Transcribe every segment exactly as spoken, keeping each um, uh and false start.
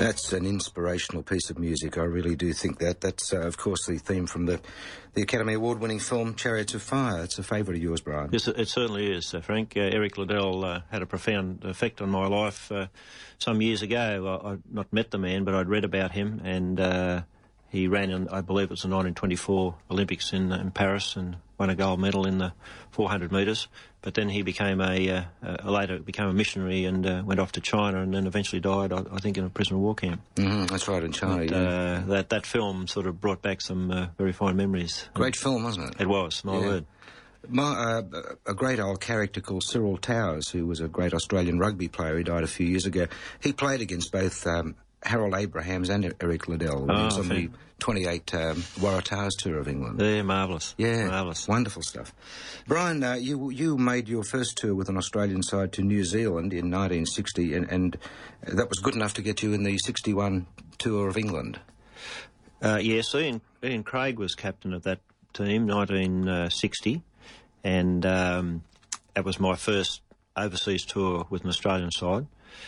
That's an inspirational piece of music. I really do think that. That's, uh, of course, the theme from the, the Academy Award-winning film Chariots of Fire. It's a favourite of yours, Brian. Yes, it certainly is, uh, Frank. Uh, Eric Liddell uh, had a profound effect on my life uh, some years ago. I, I'd not met the man, but I'd read about him, and uh, he ran in, I believe it was the nineteen twenty-four Olympics in, in Paris, and won a gold medal in the four hundred metres. But then he became a, uh, a later became a missionary and uh, went off to China, and then eventually died, I, I think, in a prisoner of war camp. Mm-hmm, that's right, in China. But, yeah. uh, that that film sort of brought back some uh, very fine memories. Great film, wasn't it? It was, my yeah. word. My, uh, a great old character called Cyril Towers, who was a great Australian rugby player. He died a few years ago. He played against both um, Harold Abrahams and Eric Liddell when oh, he was on fair. the twenty-eight um, Waratahs tour of England. They're marvellous. Yeah, marvellous. Wonderful stuff. Brian, uh, you you made your first tour with an Australian side to New Zealand in nineteen sixty, and, and that was good enough to get you in the sixty-one tour of England. Uh, yes, Ian, Ian Craig was captain of that team, nineteen sixty, and um, that was my first overseas tour with an Australian side.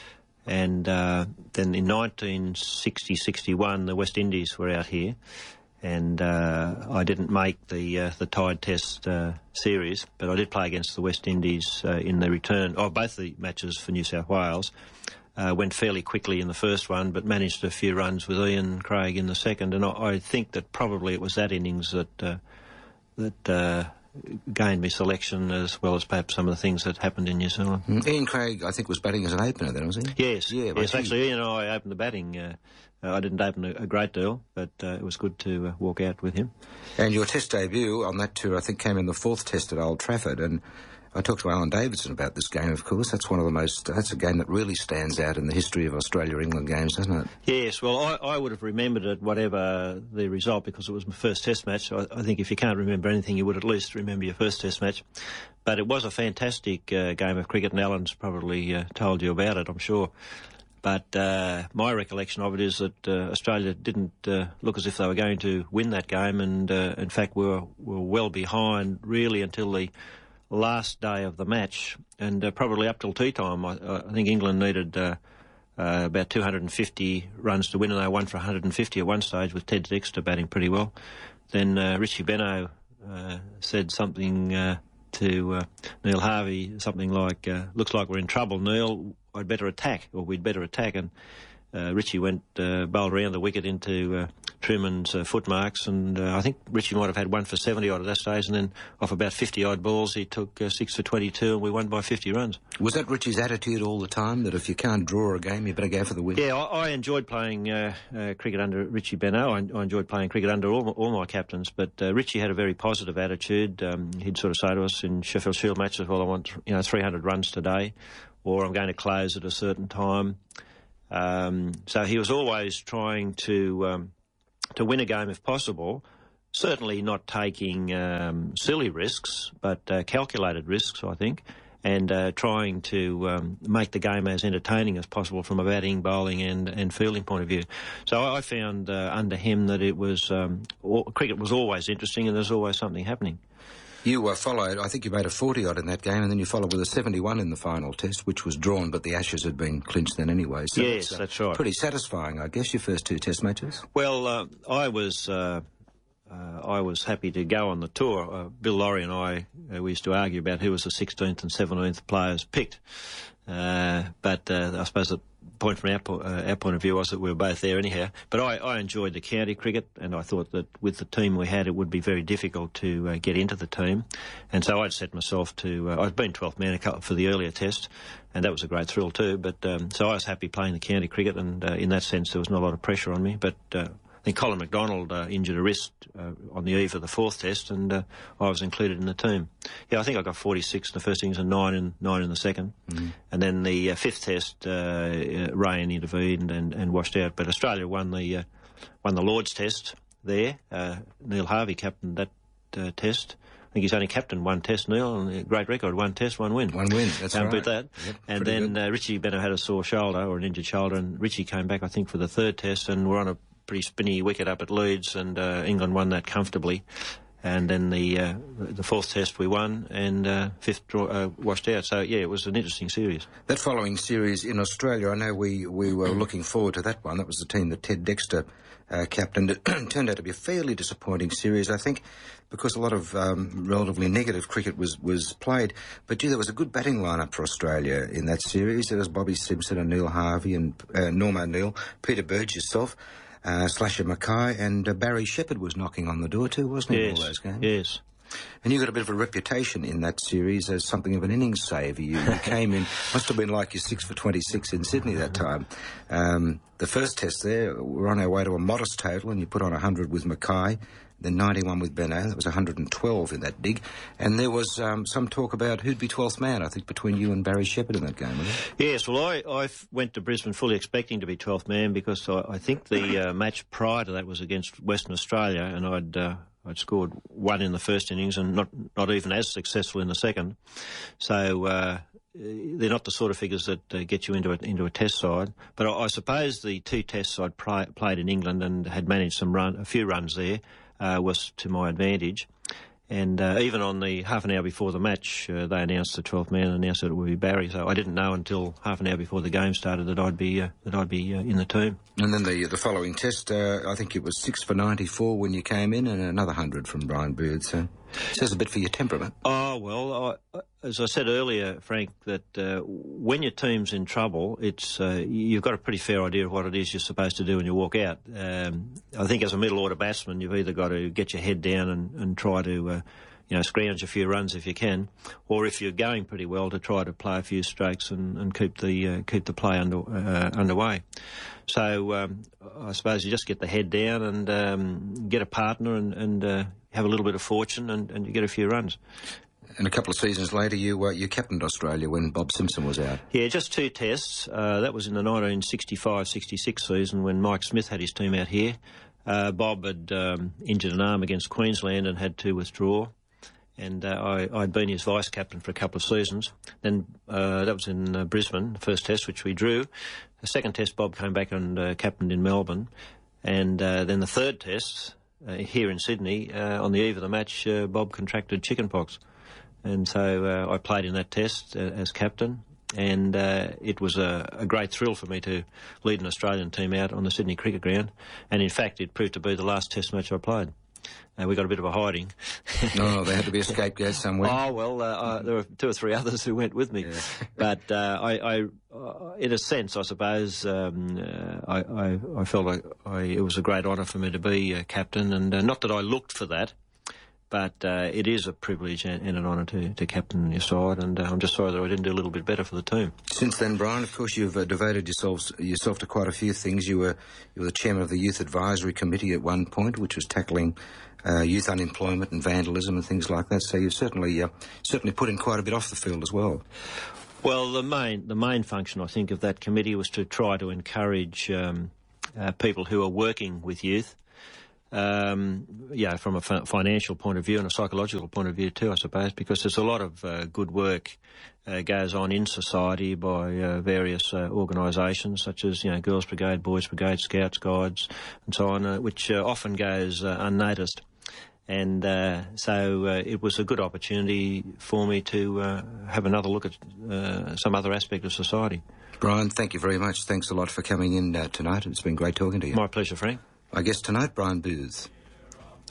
And uh, then in nineteen sixty sixty-one, the West Indies were out here, and uh, I didn't make the uh, the Tide Test uh, series, but I did play against the West Indies uh, in the return. Oh, both the matches for New South Wales. Uh, went fairly quickly in the first one, but managed a few runs with Ian Craig in the second. And I, I think that probably it was that innings that uh, that. Uh, gained me selection, as well as perhaps some of the things that happened in New Zealand. Mm. Ian Craig, I think, was batting as an opener then, was he? Yes, yeah, yes. he... Actually, Ian and I opened the batting. Uh, I didn't open a, a great deal, but uh, it was good to uh, walk out with him. And your Test debut on that tour, I think, came in the fourth Test at Old Trafford, and I talked to Alan Davidson about this game, of course. That's one of the most... That's a game that really stands out in the history of Australia-England games, doesn't it? Yes, well, I, I would have remembered it, whatever the result, because it was my first Test match. I, I think if you can't remember anything, you would at least remember your first Test match. But it was a fantastic uh, game of cricket, and Alan's probably uh, told you about it, I'm sure. But uh, my recollection of it is that uh, Australia didn't uh, look as if they were going to win that game, and uh, in fact were, were well behind, really, until the last day of the match, and uh, probably up till tea time. I, I think England needed uh, uh, about two hundred fifty runs to win, and they won for one hundred fifty at one stage with Ted Dexter batting pretty well. Then uh, Richie Benaud uh, said something uh, to uh, Neil Harvey, something like, uh, looks like we're in trouble, Neil, I'd better attack, or we'd better attack, and Uh, Richie went, uh, bowled around the wicket into uh, Truman's uh, foot marks, and uh, I think Richie might have had one for seventy odd at that stage, and then off about fifty odd balls he took uh, six for twenty-two, and we won by fifty runs. Was that Richie's attitude all the time, that if you can't draw a game you better go for the win? Yeah, I, I enjoyed playing uh, uh, cricket under Richie Benaud. I, I enjoyed playing cricket under all, all my captains, but uh, Richie had a very positive attitude. Um, he'd sort of say to us in Sheffield Shield matches, well, I want, you know, three hundred runs today, or I'm going to close at a certain time. Um, so he was always trying to um, to win a game if possible, certainly not taking um, silly risks, but uh, calculated risks, I think, and uh, trying to um, make the game as entertaining as possible from a batting, bowling and, and fielding point of view. So I found uh, under him that it was um, all, cricket was always interesting, and there's always something happening. You uh, followed, I think you made a forty-odd in that game, and then you followed with a seventy-one in the final Test, which was drawn, but the Ashes had been clinched then anyway. So yes, that's, uh, that's right. Pretty satisfying, I guess, your first two Test matches? Well, uh, I was uh, uh, I was happy to go on the tour. Uh, Bill Laurie and I, uh, we used to argue about who was the sixteenth and seventeenth players picked. Uh, but uh, I suppose the point from our, po uh, our point of view was that we were both there anyhow. But I, I enjoyed the county cricket, and I thought that with the team we had, it would be very difficult to uh, get into the team. And so I'd set myself to... Uh, I'd been twelfth man for the earlier Test, and that was a great thrill too. But um, so I was happy playing the county cricket, and uh, in that sense there was not a lot of pressure on me. But uh, I think Colin McDonald uh, injured a wrist uh, on the eve of the fourth Test, and uh, I was included in the team. Yeah, I think I got forty-six in the first innings and nine in nine in the second. Mm-hmm. And then the uh, fifth Test, uh, uh, rain intervened and, and washed out. But Australia won the uh, won the Lord's Test there. Uh, Neil Harvey captained that uh, Test. I think he's only captained one Test, Neil, and a great record, one Test, one win. One win, that's Can't right. beat that. Yep, and then uh, Richie Benaud had a sore shoulder, or an injured shoulder, and Richie came back, I think, for the third Test, and we're on a pretty spinny wicket up at Leeds, and uh, England won that comfortably. And then the uh, the fourth test we won, and uh, fifth draw, uh, washed out. So yeah, it was an interesting series. That following series in Australia, I know we, we were looking forward to that one. That was the team that Ted Dexter uh, captained. It turned out to be a fairly disappointing series, I think, because a lot of um, relatively negative cricket was, was played. But gee, there was a good batting lineup for Australia in that series. There was Bobby Simpson and Neil Harvey and uh, Norm O'Neill, Peter Burge, yourself. Uh, Slasher Mackay, and uh, Barry Shepherd was knocking on the door too, wasn't he, yes, in all those games? Yes. And you got a bit of a reputation in that series as something of an innings saver. You, you came in, must have been like your six for twenty-six in Sydney that time. Um, the first test there, we're on our way to a modest total, and you put on one hundred with Mackay, then ninety-one with Benaud. That was one hundred twelve in that dig. And there was um, some talk about who'd be twelfth man, I think, between you and Barry Shepherd in that game, wasn't it? Yes, well, I, I went to Brisbane fully expecting to be twelfth man because I, I think the uh, match prior to that was against Western Australia, and I'd... Uh, I'd scored one in the first innings and not not even as successful in the second. So uh, they're not the sort of figures that uh, get you into a, into a test side. But I, I suppose the two tests I'd pri- played in England and had managed some run, a few runs there uh, was to my advantage. And uh, even on the half an hour before the match, uh, they announced the twelfth man and announced that it would be Barry. So I didn't know until half an hour before the game started that I'd be uh, that I'd be uh, in the team. And then the the following test, uh, I think it was six for ninety-four when you came in, and another hundred from Brian Booth. So it says a bit for your temperament. Oh well, I, as I said earlier, Frank, that uh, when your team's in trouble, it's uh, you've got a pretty fair idea of what it is you're supposed to do when you walk out. Um, I think as a middle order batsman, you've either got to get your head down and, and try to. Uh, You know, scrounge a few runs if you can, or if you're going pretty well, to try to play a few strokes and, and keep the uh, keep the play under uh, underway. So um, I suppose you just get the head down and um, get a partner and, and uh, have a little bit of fortune, and, and you get a few runs. And a couple of seasons later, you uh, you captained Australia when Bob Simpson was out. Yeah, just two tests. Uh, that was in the nineteen sixty-five sixty-six season when Mike Smith had his team out here. Uh, Bob had um, injured an arm against Queensland and had to withdraw. And uh, I, I'd been his vice-captain for a couple of seasons. Then uh, that was in uh, Brisbane, the first test, which we drew. The second test, Bob came back and uh, captained in Melbourne. And uh, then the third test, uh, here in Sydney, uh, on the eve of the match, uh, Bob contracted chickenpox. And so uh, I played in that test uh, as captain. And uh, it was a, a great thrill for me to lead an Australian team out on the Sydney Cricket Ground. And in fact, it proved to be the last test match I played. Uh, we got a bit of a hiding. Oh, there had to be a scapegoat somewhere. Oh, well, uh, uh, there were two or three others who went with me. Yeah. But uh, I, I uh, in a sense, I suppose, um, uh, I, I, I felt like I, it was a great honour for me to be uh, captain, and uh, not that I looked for that, but uh, it is a privilege and, and an honour to, to captain your side, and uh, I'm just sorry that I didn't do a little bit better for the team. Since then, Brian, of course, you've uh, devoted yourself, yourself to quite a few things. You were, you were the chairman of the Youth Advisory Committee at one point, which was tackling Uh, youth unemployment and vandalism and things like that. So you've certainly uh, certainly put in quite a bit off the field as well. Well, the main the main function, I think, of that committee was to try to encourage um, uh, people who are working with youth, um, yeah, from a f- financial point of view and a psychological point of view too, I suppose, because there's a lot of uh, good work uh, goes on in society by uh, various uh, organisations such as, you know, Girls Brigade, Boys Brigade, Scouts, Guides, and so on, uh, which uh, often goes uh, unnoticed. And uh, so uh, it was a good opportunity for me to uh, have another look at uh, some other aspect of society. Brian, thank you very much. Thanks a lot for coming in uh, tonight. It's been great talking to you. My pleasure, Frank. Our guest tonight, Brian Booth.